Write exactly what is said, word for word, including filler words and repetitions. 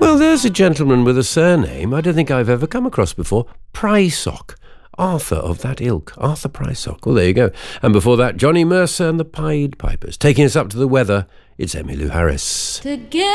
Well, there's a gentleman with a surname I don't think I've ever come across before. Prysock. Arthur of that ilk. Arthur Prysock. Well, there you go. And before that, Johnny Mercer and the Pied Pipers. Taking us up to the weather, it's Emmylou Harris. Together.